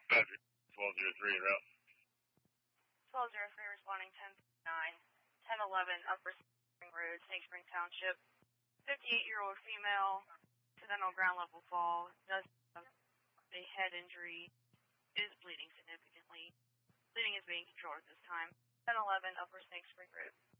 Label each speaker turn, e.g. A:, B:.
A: Roger. 1203 route.
B: 1203 responding 1011 Upper Spring Road, Snake Spring Township. 58-year-old female, accidental ground level fall, does have a head injury, is bleeding significantly. Bleeding is being controlled at this time. 1011 Upper Snake Spring Road.